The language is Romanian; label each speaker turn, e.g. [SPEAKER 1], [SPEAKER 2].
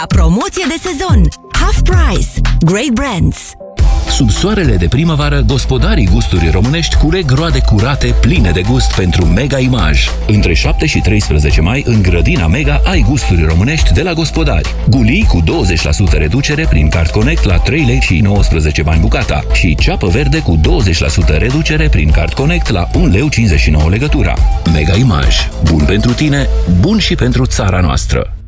[SPEAKER 1] Promoție de sezon. Half price. Great brands.
[SPEAKER 2] Sub soarele de primăvară, gospodarii gusturi românești culeg roade curate, pline de gust pentru Mega Image. Între 7 și 13 mai, în grădina Mega, ai gusturi românești de la gospodari. Gulii cu 20% reducere prin Card Connect la 3 lei și 19 bani bucata și ceapă verde cu 20% reducere prin Card Connect la 1 leu 59 legătura. Mega Image. Bun pentru tine, bun și pentru țara noastră.